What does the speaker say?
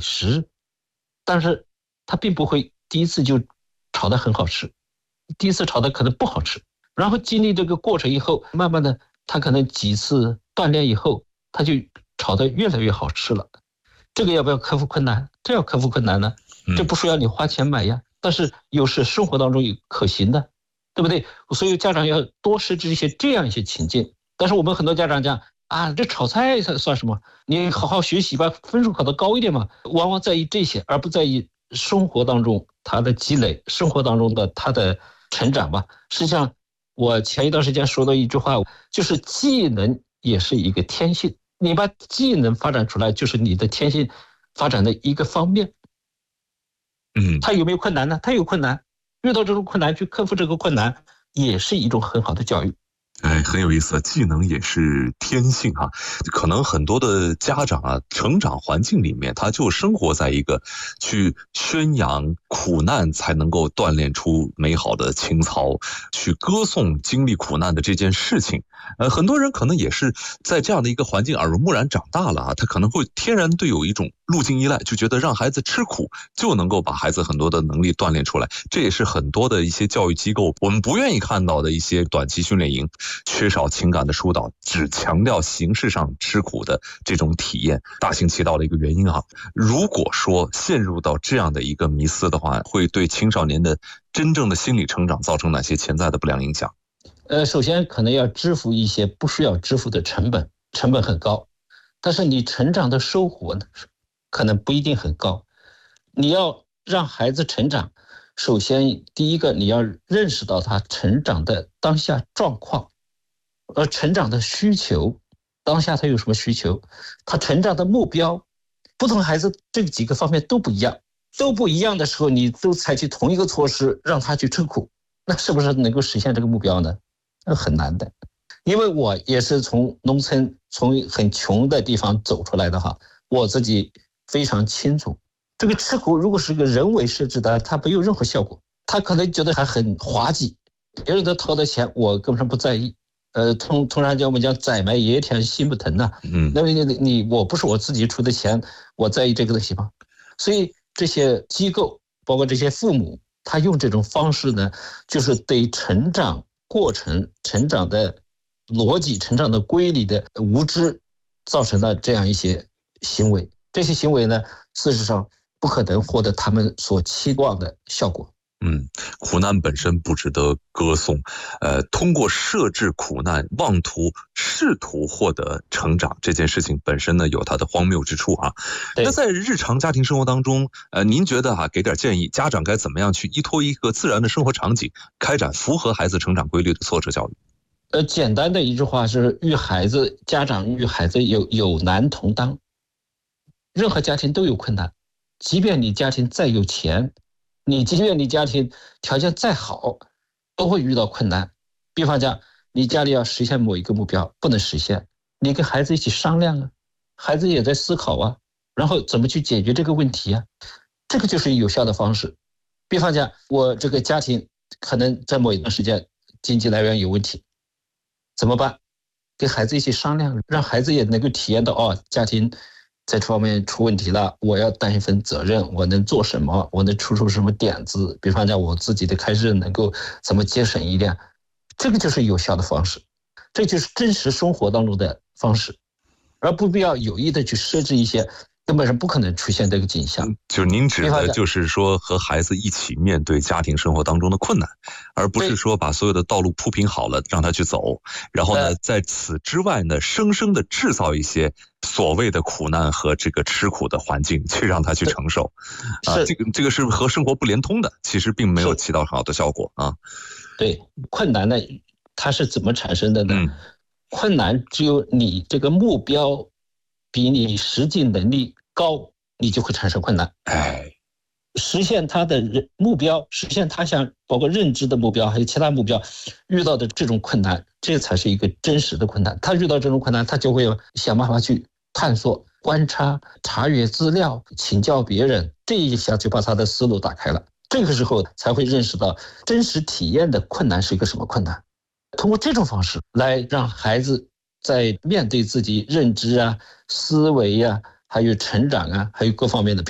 食，但是他并不会第一次就炒得很好吃，第一次炒的可能不好吃，然后经历这个过程以后，慢慢的他可能几次锻炼以后，他就炒得越来越好吃了。这个要不要克服困难？这要克服困难呢，这不需要你花钱买呀，但是又是生活当中有可行的，对不对？所以家长要多设置一些这样一些情境。但是我们很多家长讲啊，这炒菜算什么？你好好学习吧，分数考得高一点嘛。往往在意这些，而不在意生活当中他的积累，生活当中的他的成长吧。实际上，我前一段时间说的一句话，就是技能也是一个天性。你把技能发展出来，就是你的天性发展的一个方面。他有没有困难呢？他有困难，遇到这种困难去克服这个困难，也是一种很好的教育。 很有意思，技能也是天性啊。可能很多的家长啊，成长环境里面，他就生活在一个去宣扬苦难才能够锻炼出美好的情操，去歌颂经历苦难的这件事情。很多人可能也是在这样的一个环境耳濡目染长大了啊，他可能会天然对有一种路径依赖，就觉得让孩子吃苦就能够把孩子很多的能力锻炼出来。这也是很多的一些教育机构我们不愿意看到的一些短期训练营，缺少情感的疏导，只强调形式上吃苦的这种体验，大行其道的一个原因啊。如果说陷入到这样的一个迷思的话，会对青少年的真正的心理成长造成哪些潜在的不良影响？ 首先可能要支付一些不需要支付的成本，成本很高，但是你成长的收获呢，可能不一定很高。你要让孩子成长，首先第一个你要认识到他成长的当下状况，成长的需求，当下他有什么需求，他成长的目标，不同孩子这几个方面都不一样，都不一样的时候，你都采取同一个措施让他去吃苦，那是不是能够实现这个目标呢？那很难的。因为我也是从农村，从很穷的地方走出来的哈，我自己非常清楚，这个吃苦如果是个人为设置的，它没有任何效果，他可能觉得还很滑稽，别人都掏的钱，我根本上不在意。通常讲我们讲宰埋爷爷田心不疼呐，那我不是我自己出的钱，我在意这个东西吗？所以这些机构，包括这些父母，他用这种方式呢，就是对成长过程、成长的逻辑、成长的规律的无知，造成了这样一些行为。这些行为呢，事实上不可能获得他们所期望的效果。 苦难本身不值得歌颂，通过设置苦难，试图获得成长，这件事情本身呢有它的荒谬之处啊。那在日常家庭生活当中，您觉得给点建议，家长该怎么样去依托一个自然的生活场景，开展符合孩子成长规律的挫折教育？ 简单的一句话是，家长与孩子有难同当。任何家庭都有困难，即便你家庭再有钱，即便你家庭条件再好，都会遇到困难。比方讲，你家里要实现某一个目标，不能实现，你跟孩子一起商量啊，孩子也在思考啊，然后怎么去解决这个问题啊，这个就是有效的方式。比方讲，我这个家庭可能在某一段时间经济来源有问题，怎么办？跟孩子一起商量，让孩子也能够体验到家庭在这方面出问题了，我要担一份责任，我能做什么，我能出什么点子，比方讲我自己的开支能够怎么节省一点，这个就是有效的方式，这就是真实生活当中的方式，而不必要有意的去设置一些根本上不可能出现这个景象。 就您指的就是说和孩子一起面对家庭生活当中的困难，而不是说把所有的道路铺平好了让他去走，然后呢在此之外呢生生的制造一些所谓的苦难和这个吃苦的环境去让他去承受这个是和生活不连通的，其实并没有起到好的效果啊。 对，困难呢它是怎么产生的呢？困难只有你这个目标比你实际能力高，你就会产生困难。实现他的目标，实现他想包括认知的目标还有其他目标遇到的这种困难，这才是一个真实的困难。他遇到这种困难，他就会想办法去探索、观察、查阅资料、请教别人，这一下就把他的思路打开了。这个时候才会认识到真实体验的困难是一个什么困难。通过这种方式来让孩子在面对自己认知啊、思维啊、还有成长啊、还有各方面的